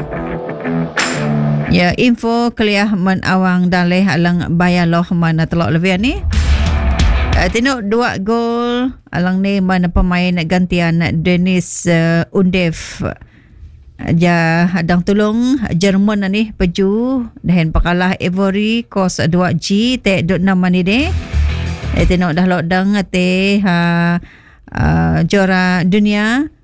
Ya, info kuliah men awang daleh alang bayaloh mana telok lebih ni. Tengok 2 gol alang ni mana pemain gantian Dennis Undev. Ja hadang tolong Jerman ni peju dan pakalah Ivory kos 2G te duk nama ni de. Tengok dah lodang te juara dunia